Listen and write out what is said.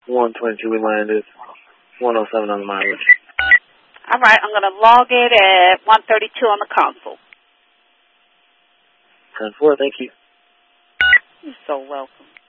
122 we landed. 107 on the mileage. All right, I'm going to log it at 132 on the console. 10-4, thank you. You're so welcome.